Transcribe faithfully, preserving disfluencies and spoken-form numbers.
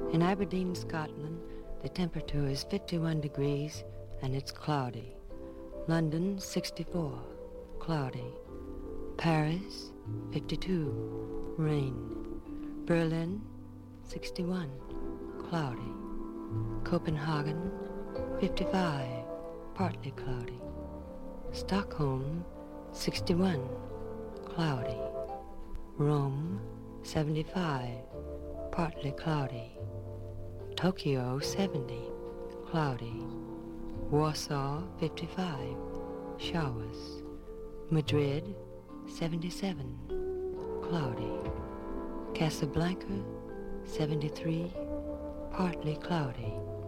In Aberdeen, Scotland, the temperature is fifty-one degrees and it's cloudy. London, sixty-four, cloudy. Paris, fifty-two, rain. Berlin, sixty-one, cloudy. Copenhagen, fifty-five, partly cloudy. Stockholm, sixty-one, cloudy. Rome, seventy-five, partly cloudy. Tokyo, seventy, cloudy. Warsaw, fifty-five, showers. Madrid, seventy-seven, cloudy. Casablanca, seventy-three, partly cloudy.